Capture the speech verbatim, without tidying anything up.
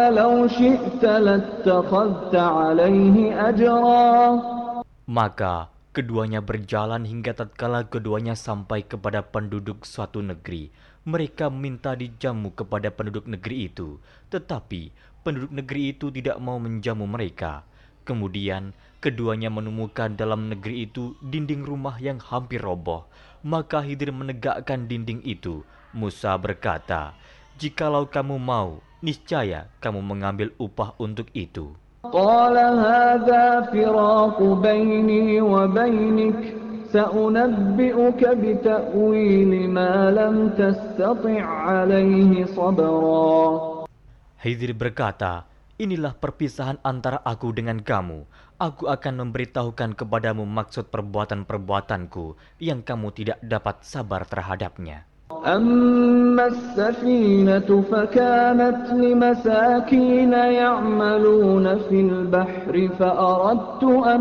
لو شئت لاتخذت عليه أجرا. Maka keduanya berjalan hingga tatkala keduanya sampai kepada penduduk suatu negeri. Mereka minta dijamu kepada penduduk negeri itu, tetapi penduduk negeri itu tidak mau menjamu mereka. Kemudian keduanya menemukan dalam negeri itu dinding rumah yang hampir roboh. Maka Khidir menegakkan dinding itu. Musa berkata, "Jikalau kamu mau, niscaya kamu mengambil upah untuk itu." قال هذا فراق بيني وبينك سأنبئك بتأويل ما لم تستطع عليه صبرا. Khidir berkata, "Inilah perpisahan antara aku dengan kamu. Aku akan memberitahukan kepadamu maksud perbuatan-perbuatanku yang kamu tidak dapat sabar terhadapnya." أما السفينة فكانت لمساكين يعملون في البحر فأردت أن